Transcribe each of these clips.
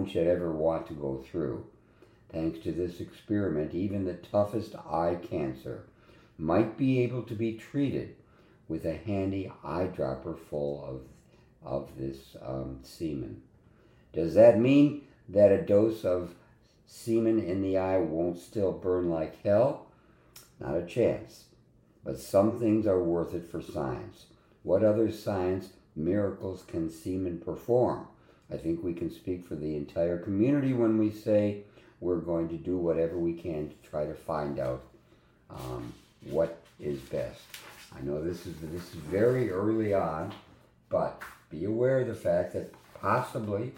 one should ever want to go through. Thanks to this experiment, even the toughest eye cancer might be able to be treated with a handy eyedropper full of this semen. Does that mean that a dose of semen in the eye won't still burn like hell? Not a chance. But some things are worth it for science. What other science miracles can semen perform? I think we can speak for the entire community when we say we're going to do whatever we can to try to find out what is best. I know this is very early on, but be aware of the fact that possibly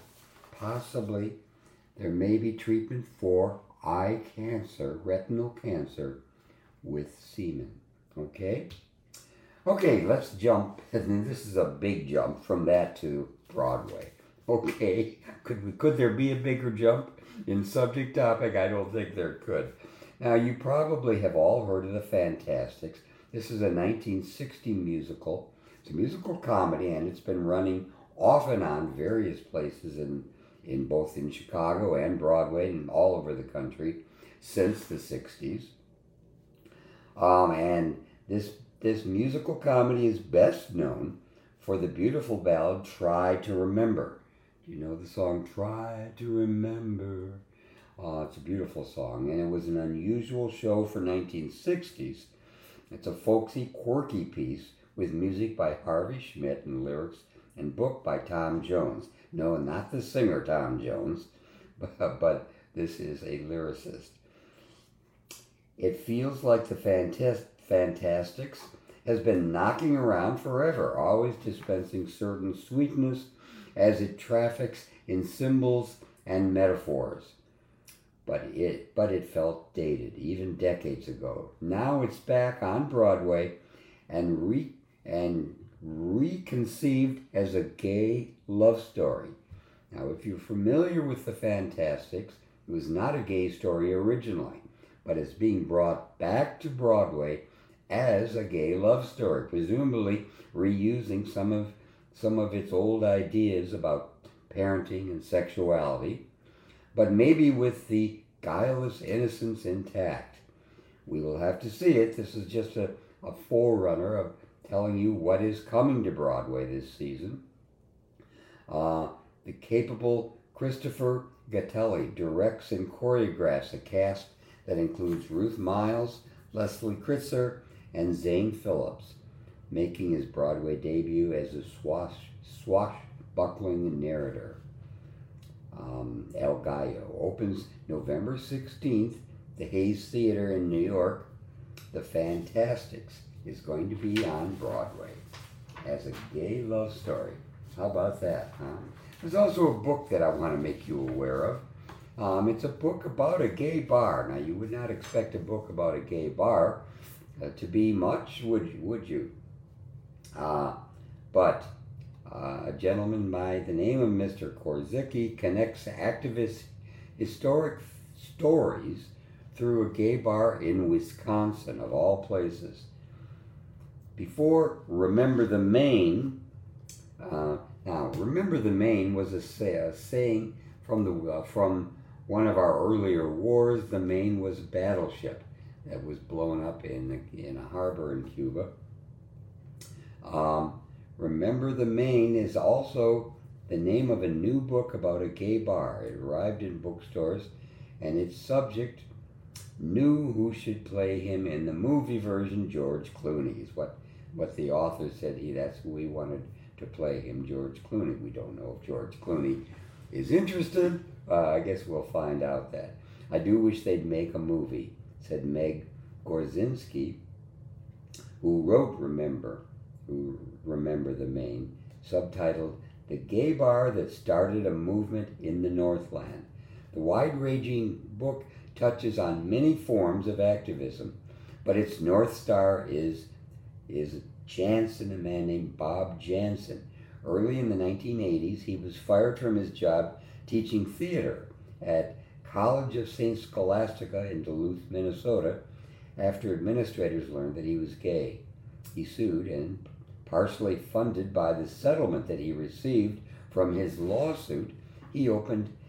there may be treatment for eye cancer, retinal cancer, with semen. Okay? Okay, let's jump. And this is a big jump from that to Broadway. Okay, could there be a bigger jump in subject topic? I don't think there could. Now, you probably have all heard of the Fantastics. This is a 1960 musical. It's a musical comedy, and it's been running off and on various places in both in Chicago and Broadway and all over the country since the 60s. And this musical comedy is best known for the beautiful ballad Try to Remember. Do you know the song Try to Remember? It's a beautiful song, and it was an unusual show for 1960s. It's a folksy, quirky piece with music by Harvey Schmidt and lyrics and book by Tom Jones. No, not the singer Tom Jones, but this is a lyricist. It feels like the Fantastics has been knocking around forever, always dispensing certain sweetness as it traffics in symbols and metaphors. But it felt dated, even decades ago. Now it's back on Broadway and reconceived as a gay love story. Now, if you're familiar with the Fantastics, it was not a gay story originally, but it's being brought back to Broadway as a gay love story, presumably reusing some of its old ideas about parenting and sexuality, but maybe with the guileless innocence intact. We will have to see it. This is just a forerunner of telling you what is coming to Broadway this season. The capable Christopher Gattelli directs and choreographs a cast that includes Ruth Miles, Leslie Kritzer, and Zane Phillips, making his Broadway debut as a swashbuckling narrator. El Gallo opens November 16th, the Hayes Theater in New York. The Fantastics is going to be on Broadway as a gay love story. How about that, huh? There's also a book that I want to make you aware of. It's a book about a gay bar. Now, you would not expect a book about a gay bar to be much, would you? But a gentleman by the name of Mr. Korzicki connects activist historic stories through a gay bar in Wisconsin, of all places. Before Remember the Maine, now Remember the Maine was a saying from one of our earlier wars. The Maine was a battleship that was blown up in a harbor in Cuba. Remember the Maine is also the name of a new book about a gay bar. It arrived in bookstores, and its subject knew who should play him in the movie version. George Clooney is what the author said. That's who he wanted to play him, George Clooney. We don't know if George Clooney is interested. I guess we'll find out that. I do wish they'd make a movie, said Meg Gorzinski, who wrote Remember the Maine, subtitled The Gay Bar That Started a Movement in the Northland. The wide-ranging book touches on many forms of activism, but its North Star is Jansen, a man named Bob Jansen. Early in the 1980s, he was fired from his job teaching theater at College of St. Scholastica in Duluth, Minnesota, after administrators learned that he was gay. He sued, and partially funded by the settlement that he received from his lawsuit, he opened